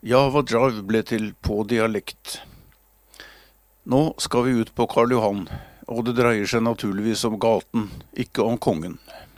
Java Drive ble til på dialekt. Nå skal vi ut på Karl Johan, og det dreier seg naturligvis om gaten, ikke om kongen.